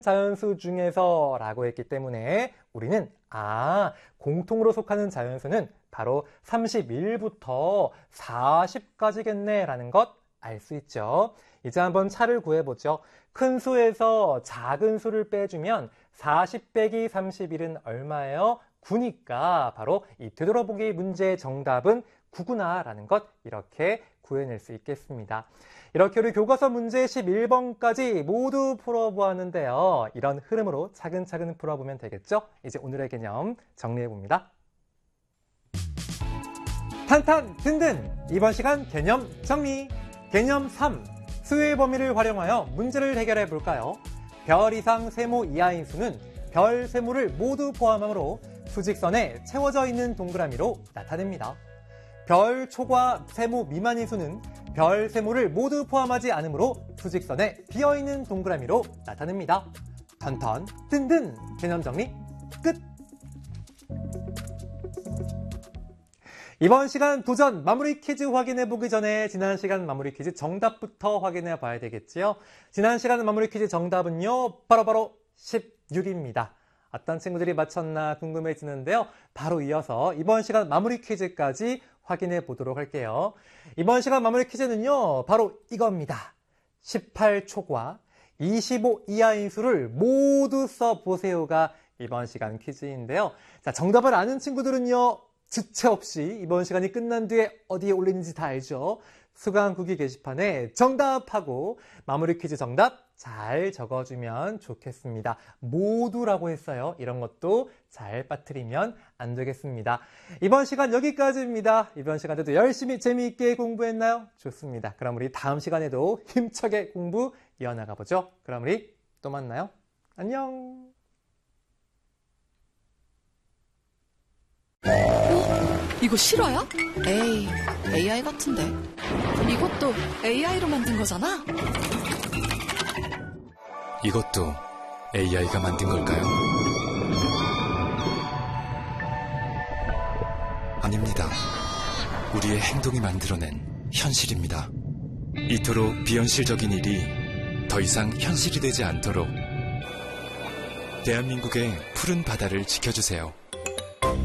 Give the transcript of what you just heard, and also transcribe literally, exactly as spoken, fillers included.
자연수 중에서 라고 했기 때문에 우리는 아, 공통으로 속하는 자연수는 바로 삼십일부터 사십까지겠네 라는 것 알 수 있죠. 이제 한번 차를 구해보죠. 큰 수에서 작은 수를 빼주면 사십 빼기 삼십일은 얼마예요? 구니까 바로 이 되돌아보기 문제의 정답은 구구나 라는 것 이렇게 구해낼 수 있겠습니다. 이렇게 우리 교과서 문제 십일 번까지 모두 풀어보았는데요. 이런 흐름으로 차근차근 풀어보면 되겠죠? 이제 오늘의 개념 정리해봅니다. 탄탄 든든! 이번 시간 개념 정리! 개념 삼, 수의 범위를 활용하여 문제를 해결해 볼까요? 별 이상 세모 이하인 수는 별 세모를 모두 포함하므로 수직선에 채워져 있는 동그라미로 나타냅니다. 별 초과 세모 미만인 수는 별 세모를 모두 포함하지 않으므로 수직선에 비어있는 동그라미로 나타냅니다. 탄탄 든든! 개념 정리 끝! 이번 시간 도전 마무리 퀴즈 확인해 보기 전에 지난 시간 마무리 퀴즈 정답부터 확인해 봐야 되겠지요. 지난 시간 마무리 퀴즈 정답은요. 바로바로 십육입니다. 어떤 친구들이 맞췄나 궁금해지는데요. 바로 이어서 이번 시간 마무리 퀴즈까지 확인해 보도록 할게요. 이번 시간 마무리 퀴즈는요. 바로 이겁니다. 십팔 초과 이십오 이하인 수를 모두 써보세요가 이번 시간 퀴즈인데요. 자, 정답을 아는 친구들은요. 주체 없이 이번 시간이 끝난 뒤에 어디에 올리는지 다 알죠? 수강후기 게시판에 정답하고 마무리 퀴즈 정답 잘 적어주면 좋겠습니다. 모두라고 했어요. 이런 것도 잘 빠뜨리면 안 되겠습니다. 이번 시간 여기까지입니다. 이번 시간에도 열심히 재미있게 공부했나요? 좋습니다. 그럼 우리 다음 시간에도 힘차게 공부 이어나가 보죠. 그럼 우리 또 만나요. 안녕. 이거 실화야? 에이, 에이아이 같은데. 이것도 에이아이로 만든 거잖아? 이것도 에이아이가 만든 걸까요? 아닙니다. 우리의 행동이 만들어낸 현실입니다. 이토록 비현실적인 일이 더 이상 현실이 되지 않도록 대한민국의 푸른 바다를 지켜주세요.